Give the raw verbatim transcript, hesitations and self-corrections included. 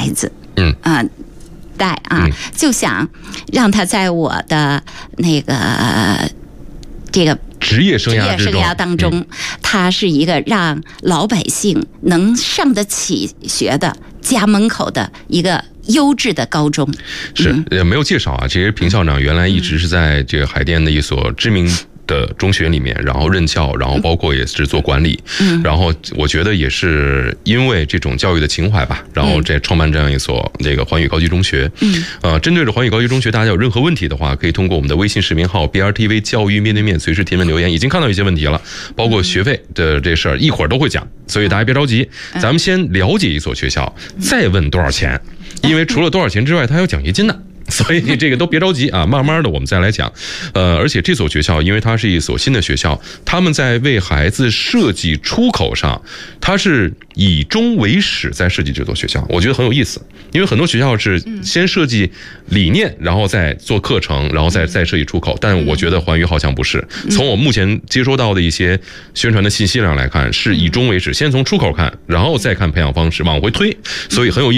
孩子， 嗯啊、呃，带啊、嗯，就想让他在我的那个这个职业生涯职业生涯当中，嗯、他是一个让老百姓能上得起学的家门口的一个优质的高中。 是，呃，没有介绍啊，其实平校长原来一直是在这个海淀的一所知名的中学里面，然后任教，然后包括也是做管理，嗯，然后我觉得也是因为这种教育的情怀吧，然后这创办这样一所这个环宇高级中学，嗯，呃，针对着环宇高级中学，大家有任何问题的话，可以通过我们的微信视频号 B R T V 教育面对面随时提问留言，已经看到一些问题了，包括学费的这事儿，一会儿都会讲，所以大家别着急，咱们先了解一所学校，再问多少钱，因为除了多少钱之外，它还有奖学金呢。所以这个都别着急啊，慢慢的我们再来讲。呃，而且这所学校，因为它是一所新的学校，他们在为孩子设计出口上，它是以终为始在设计这所学校，我觉得很有意思。因为很多学校是先设计理念，然后再做课程，然后再再设计出口。但我觉得环宇好像不是。从我目前接收到的一些宣传的信息量来看，是以终为始，先从出口看，然后再看培养方式往回推，所以很有意思。